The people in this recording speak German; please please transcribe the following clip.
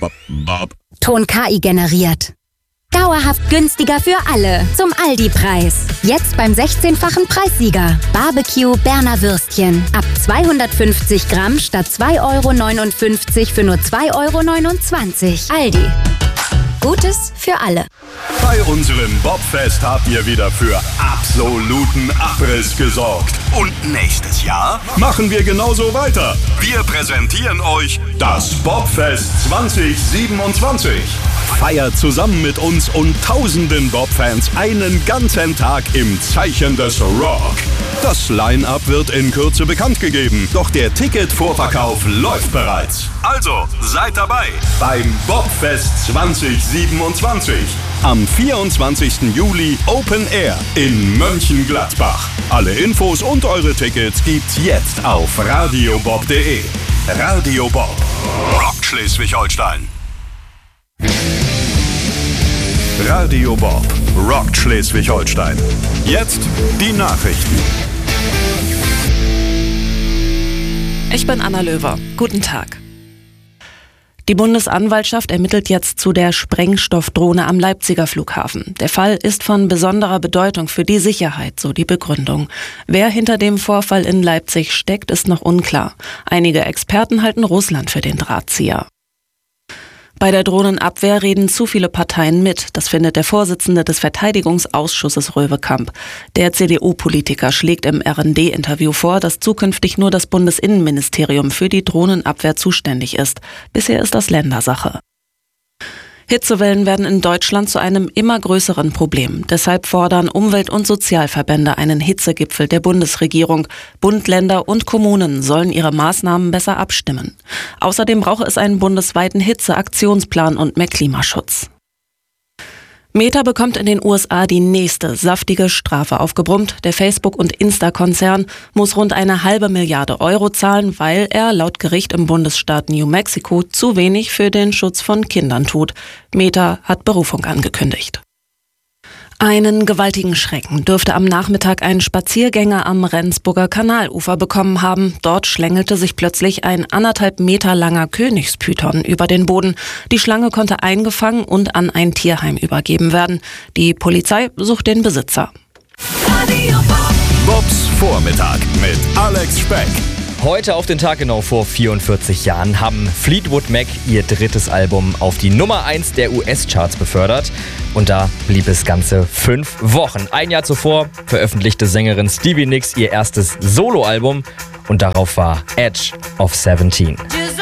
Bob. Ton KI generiert. Dauerhaft günstiger für alle. Zum Aldi-Preis. Jetzt beim 16-fachen Preissieger. Barbecue Berner Würstchen. Ab 250 Gramm statt 2,59 € für nur 2,29 €. Aldi. Gutes für alle. Bei unserem Bobfest habt ihr wieder für absoluten Abriss gesorgt. Und nächstes Jahr machen wir genauso weiter. Wir präsentieren euch das Bobfest 2027. Feiert zusammen mit uns und tausenden Bobfans einen ganzen Tag im Zeichen des Rock. Das Line-Up wird in Kürze bekannt gegeben, doch der Ticketvorverkauf läuft bereits. Also seid dabei beim Bobfest 2027. Am 24. Juli Open Air in Mönchengladbach. Alle Infos und eure Tickets gibt's jetzt auf radiobob.de. Radio Bob. Rock Schleswig-Holstein. Radio Bob. Rock Schleswig-Holstein. Jetzt die Nachrichten. Ich bin Anna Löwer. Guten Tag. Die Bundesanwaltschaft ermittelt jetzt zu der Sprengstoffdrohne am Leipziger Flughafen. Der Fall ist von besonderer Bedeutung für die Sicherheit, so die Begründung. Wer hinter dem Vorfall in Leipzig steckt, ist noch unklar. Einige Experten halten Russland für den Drahtzieher. Bei der Drohnenabwehr reden zu viele Parteien mit. Das findet der Vorsitzende des Verteidigungsausschusses Röwekamp. Der CDU-Politiker schlägt im RND-Interview vor, dass zukünftig nur das Bundesinnenministerium für die Drohnenabwehr zuständig ist. Bisher ist das Ländersache. Hitzewellen werden in Deutschland zu einem immer größeren Problem. Deshalb fordern Umwelt- und Sozialverbände einen Hitzegipfel der Bundesregierung. Bund, Länder und Kommunen sollen ihre Maßnahmen besser abstimmen. Außerdem brauche es einen bundesweiten Hitzeaktionsplan und mehr Klimaschutz. Meta bekommt in den USA die nächste saftige Strafe aufgebrummt. Der Facebook- und Insta-Konzern muss rund 1,5 Milliarde € zahlen, weil er laut Gericht im Bundesstaat New Mexico zu wenig für den Schutz von Kindern tut. Meta hat Berufung angekündigt. Einen gewaltigen Schrecken dürfte am Nachmittag ein Spaziergänger am Rendsburger Kanalufer bekommen haben. Dort schlängelte sich plötzlich ein 1,5 Meter langer Königspython über den Boden. Die Schlange konnte eingefangen und an ein Tierheim übergeben werden. Die Polizei sucht den Besitzer. Bobs Vormittag mit Alex Speck. Heute auf den Tag genau vor 44 Jahren haben Fleetwood Mac ihr drittes Album auf die Nummer 1 der US-Charts befördert. Und da blieb es ganze 5 Wochen. Ein Jahr zuvor veröffentlichte Sängerin Stevie Nicks ihr erstes Soloalbum und darauf war Edge of 17.